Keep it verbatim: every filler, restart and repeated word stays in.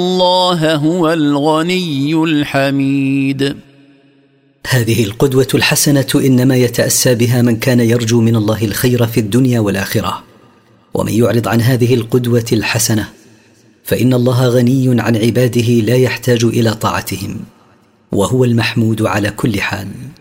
الله هو الغني الحميد. هذه القدوة الحسنة إنما يتأسى بها من كان يرجو من الله الخير في الدنيا والآخرة، ومن يعرض عن هذه القدوة الحسنة فإن الله غني عن عباده لا يحتاج إلى طاعتهم، وهو المحمود على كل حال.